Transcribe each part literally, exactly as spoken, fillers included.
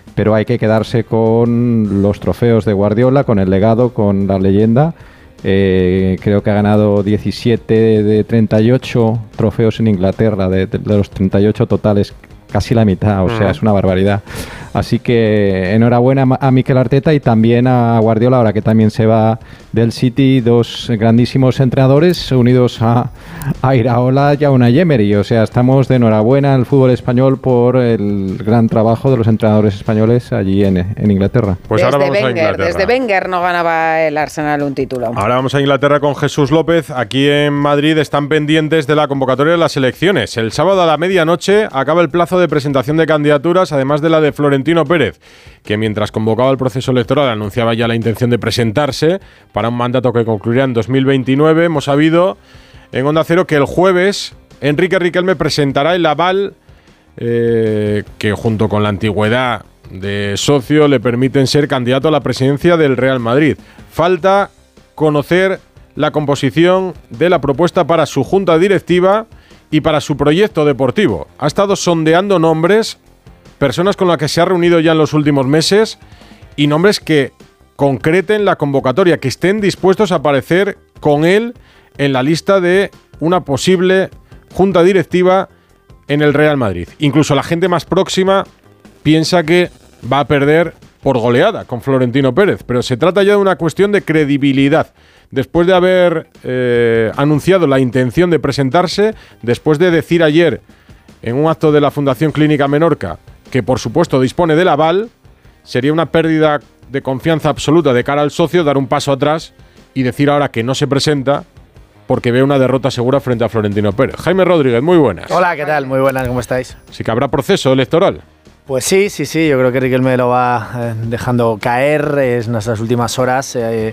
pero hay que quedarse con los trofeos de Guardiola, con el legado, con la leyenda. Eh, creo que ha ganado diecisiete de treinta y ocho trofeos en Inglaterra, de, de, de los treinta y ocho totales, casi la mitad, o sea, uh-huh. es una barbaridad. Así que enhorabuena a Mikel Arteta y también a Guardiola, ahora que también se va del City, dos grandísimos entrenadores unidos a, a Iraola y a Unai Emery. O sea, estamos de enhorabuena al fútbol español por el gran trabajo de los entrenadores españoles allí en, en Inglaterra. Pues desde ahora vamos Wenger, a Inglaterra. Desde Wenger no ganaba el Arsenal un título. Ahora vamos a Inglaterra con Jesús López. Aquí en Madrid están pendientes de la convocatoria de las elecciones. El sábado a la medianoche acaba el plazo de presentación de candidaturas, además de la de Florentino Pérez, que mientras convocaba el proceso electoral anunciaba ya la intención de presentarse para un mandato que concluirá en dos mil veintinueve. Hemos sabido en Onda Cero que el jueves Enrique Riquelme presentará el aval eh, que junto con la antigüedad de socio le permiten ser candidato a la presidencia del Real Madrid. Falta conocer la composición de la propuesta para su junta directiva y para su proyecto deportivo. Ha estado sondeando nombres, personas con las que se ha reunido ya en los últimos meses y nombres que concreten la convocatoria, que estén dispuestos a aparecer con él en la lista de una posible junta directiva en el Real Madrid. Incluso la gente más próxima piensa que va a perder por goleada con Florentino Pérez, pero se trata ya de una cuestión de credibilidad. Después de haber eh, anunciado la intención de presentarse, después de decir ayer en un acto de la Fundación Clínica Menorca que por supuesto dispone del aval, sería una pérdida de confianza absoluta de cara al socio dar un paso atrás y decir ahora que no se presenta porque ve una derrota segura frente a Florentino Pérez. Jaime Rodríguez, muy buenas. Hola, ¿qué tal? Muy buenas, ¿cómo estáis? Sí que habrá proceso electoral. Pues sí, sí, sí, yo creo que Riquelme lo va eh, dejando caer es en estas últimas horas, eh,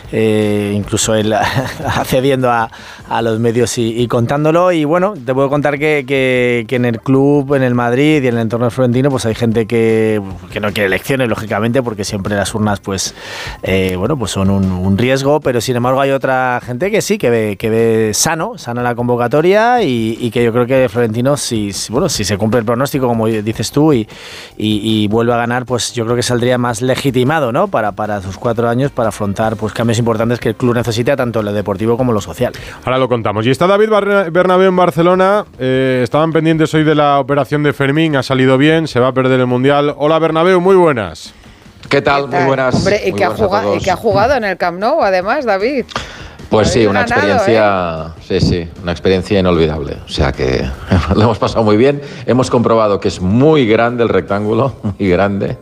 eh, incluso él accediendo a, a los medios y, y contándolo. Y bueno, te puedo contar que, que, que en el club, en el Madrid y en el entorno florentino, pues hay gente que, que no quiere elecciones, lógicamente, porque siempre las urnas pues, eh, bueno, pues son un, un riesgo, pero sin embargo hay otra gente que sí, que ve, que ve sano, sana la convocatoria y, y que yo creo que Florentino, si, bueno, si se cumple el pronóstico, como dices tú, y Y, y vuelve a ganar, pues yo creo que saldría más legitimado, ¿no? Para, para sus cuatro años, para afrontar pues cambios importantes que el club necesita, tanto en lo deportivo como en lo social. Ahora lo contamos. Y está David Bernabéu en Barcelona. Eh, estaban pendientes hoy de la operación de Fermín. Ha salido bien, se va a perder el Mundial. Hola Bernabéu, muy buenas. ¿Qué tal? ¿Qué tal? Muy buenas. Hombre, y muy que, ha buenas jugado, y que ha jugado en el Camp Nou, además, David. Pues sí, una ganado, experiencia, ¿eh? sí, sí, una experiencia inolvidable. O sea que lo hemos pasado muy bien. Hemos comprobado que es muy grande el rectángulo, muy grande.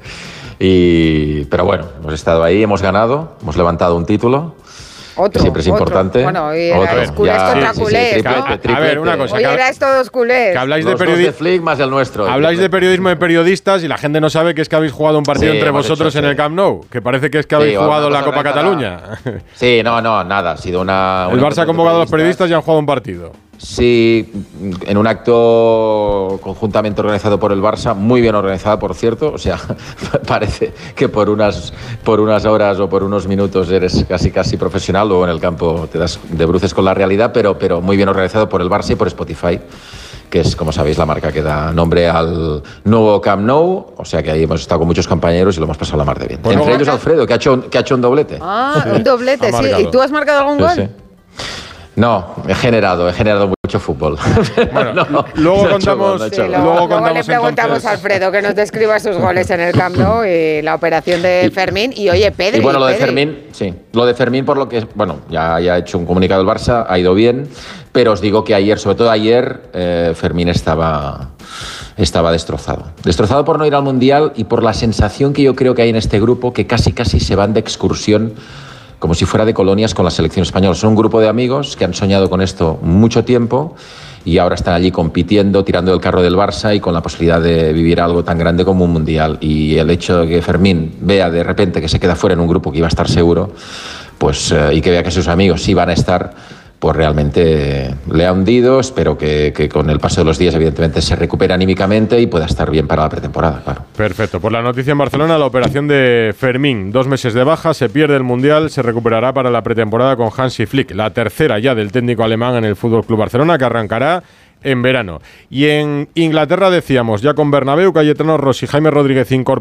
Y, pero bueno, hemos estado ahí, hemos ganado, hemos levantado un título. Otro, que siempre es otro. importante. Bueno, hoy erais culés ya, contra sí, sí, culés, sí, ¿no? triplete, triplete. A ver, una cosa. Hoy erais todos culés. Que habláis Los de dos de periodismo. Flick más el nuestro. Habláis de periodismo de periodistas y la gente no sabe que es que habéis jugado un partido Sí, entre hemos vosotros hecho, en el sí. Camp Nou, que parece que es que habéis Sí, jugado una la cosa Copa organizada. Cataluña. Sí, no, no, nada. Ha sido una. El una Barça ha convocado a los periodistas y han jugado un partido. Sí, en un acto conjuntamente organizado por el Barça, muy bien organizado, por cierto. O sea, parece que por unas, por unas horas o por unos minutos eres casi casi profesional, luego en el campo te das de bruces con la realidad, pero, pero muy bien organizado por el Barça y por Spotify, que es, como sabéis, la marca que da nombre al nuevo Camp Nou. O sea que ahí hemos estado con muchos compañeros y lo hemos pasado la mar de bien. Bueno, Entre ellos Alfredo, que ha hecho, que ha hecho un doblete. Ah, un doblete, Ha sí. marcado. ¿Y tú has marcado algún Sí, gol? sí. No, he generado, he generado mucho fútbol. Bueno, no, luego no he hecho contamos- gol, no he Sí, hecho luego, gol. Luego luego le contamos preguntamos entonces. a Alfredo que nos describa sus goles en el Camp Nou y la operación de Fermín. Y oye, Pedri. Y bueno, lo de Pedri. Fermín, sí. Lo de Fermín, por lo que, bueno, ya, ya ha hecho un comunicado el Barça, ha ido bien, pero os digo que ayer, sobre todo ayer, eh, Fermín estaba, estaba destrozado. Destrozado por no ir al Mundial y por la sensación que yo creo que hay en este grupo, que casi casi se van de excursión como si fuera de colonias con la selección española. Son un grupo de amigos que han soñado con esto mucho tiempo y ahora están allí compitiendo, tirando del carro del Barça y con la posibilidad de vivir algo tan grande como un Mundial. Y el hecho de que Fermín vea de repente que se queda fuera en un grupo que iba a estar seguro, pues eh, y que vea que sus amigos sí van a estar, pues realmente le ha hundido. Espero que, que con el paso de los días, evidentemente, se recupere anímicamente y pueda estar bien para la pretemporada, claro. Perfecto. Por la noticia en Barcelona, la operación de Fermín. Dos meses de baja, se pierde el Mundial, se recuperará para la pretemporada con Hansi Flick. La tercera ya del técnico alemán en el F C Barcelona, que arrancará en verano. Y en Inglaterra decíamos, ya con Bernabéu, Cayetano Rossi y Jaime Rodríguez incorporados.